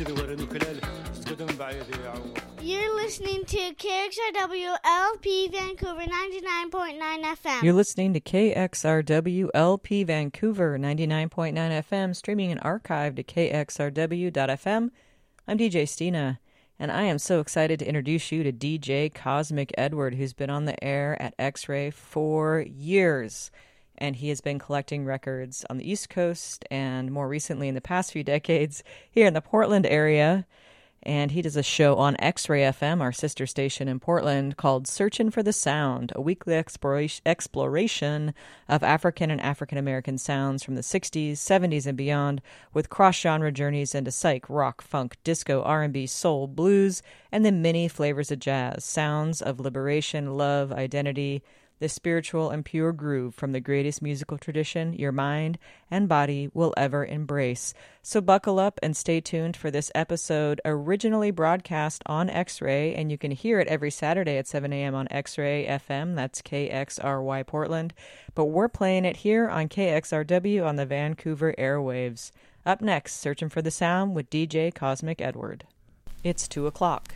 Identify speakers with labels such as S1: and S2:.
S1: You're listening to KXRW LP Vancouver 99.9 FM.
S2: You're listening to KXRW LP Vancouver 99.9 FM, streaming and archived at kxrw.fm. I'm DJ Stina, and I am so excited to introduce you to DJ Cosmic Edward, who's been on the air at X-Ray for years. And he has been collecting records on the East Coast and more recently in the past few decades here in the Portland area. And he does a show on X-Ray FM, our sister station in Portland, called Searchin' for the Sound, a weekly exploration of African and African-American sounds from the 60s, 70s, and beyond, with cross-genre journeys into psych, rock, funk, disco, R&B, soul, blues, and the many flavors of jazz, sounds of liberation, love, identity, the spiritual and pure groove from the greatest musical tradition your mind and body will ever embrace. So buckle up and stay tuned for this episode, originally broadcast on X-Ray, and you can hear it every Saturday at 7 a.m. on X-Ray FM. That's KXRY Portland. But we're playing it here on KXRW on the Vancouver airwaves. Up next, Searching for the Sound with DJ Cosmic Edward. It's 2 o'clock.